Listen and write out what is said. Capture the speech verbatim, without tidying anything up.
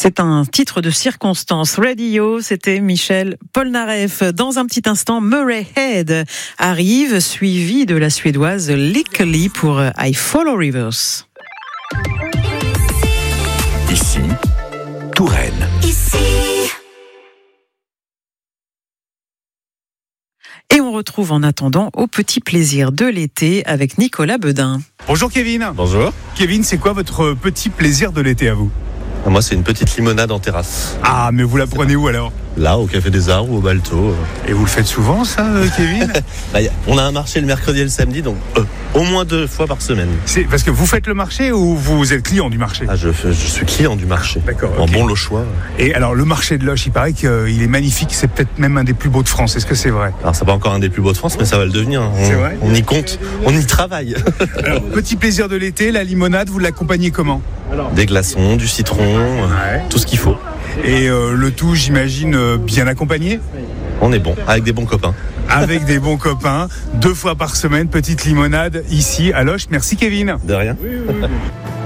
C'est un titre de circonstance. Radio, c'était Michel Polnareff. Dans un petit instant, Murray Head arrive, suivi de la suédoise Lykkeli pour I Follow Rivers. Ici, Touraine. Ici. Et on retrouve en attendant au petit plaisir de l'été avec Nicolas Bedin. Bonjour Kevin. Bonjour. Kevin, c'est quoi votre petit plaisir de l'été à vous ? Moi, c'est une petite limonade en terrasse. Ah, mais vous la prenez où alors ? Là, au Café des Arts ou au Balto. Et vous le faites souvent, ça, Kevin ? Bah, on a un marché le mercredi et le samedi, donc euh, au moins deux fois par semaine. C'est parce que vous faites le marché ou vous êtes client du marché ? Ah, je, je suis client du marché. D'accord. En okay. bon Lochois. Et alors, le marché de Loches, il paraît qu'il est magnifique. C'est peut-être même un des plus beaux de France. Est-ce que c'est vrai ? Alors, c'est pas encore un des plus beaux de France, mais ça va le devenir. On, c'est vrai ? On y compte, on y travaille. Alors, petit plaisir de l'été, la limonade, vous l'accompagnez comment ? Des glaçons, du citron, ouais. Tout ce qu'il faut. Et euh, le tout, j'imagine, euh, bien accompagné ? On est bon, avec des bons copains. Avec des bons copains, deux fois par semaine, petite limonade ici à Loches. Merci Kevin. De rien. Oui, oui, oui.